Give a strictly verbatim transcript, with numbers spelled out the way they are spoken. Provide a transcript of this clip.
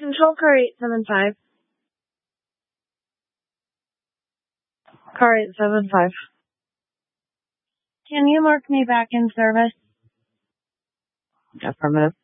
Control car eight seven five. Car eight seven five. Can you mark me back in service? Affirmative.